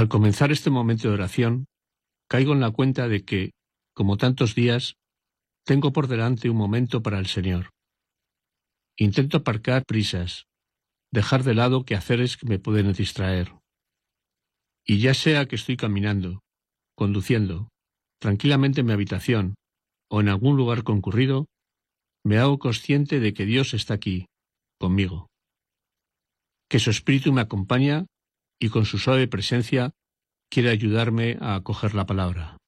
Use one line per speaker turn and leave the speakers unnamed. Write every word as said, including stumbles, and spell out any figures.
Al comenzar este momento de oración, caigo en la cuenta de que, como tantos días, tengo por delante un momento para el Señor. Intento aparcar prisas, dejar de lado quehaceres que me pueden distraer. Y ya sea que estoy caminando, conduciendo, tranquilamente en mi habitación o en algún lugar concurrido, me hago consciente de que Dios está aquí, conmigo, que su Espíritu me acompaña y con su suave presencia quiere ayudarme a acoger la palabra.